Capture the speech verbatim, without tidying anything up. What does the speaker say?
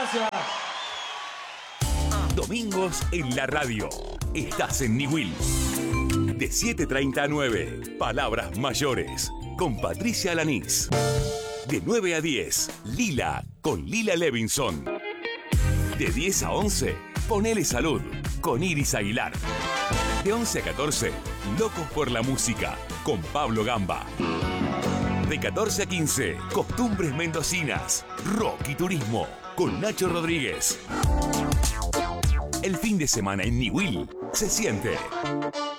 gracias. Domingos en la radio. Estás en Niwil. De siete treinta a nueve, Palabras Mayores, con Patricia Alanís. De nueve a diez, Lila, con Lila Levinson. De diez a once, Ponele Salud, con Iris Aguilar. De once a catorce, Locos por la Música, con Pablo Gamba. De catorce a quince, Costumbres Mendocinas, Rock y Turismo, con Nacho Rodríguez. El fin de semana en Niwil se siente.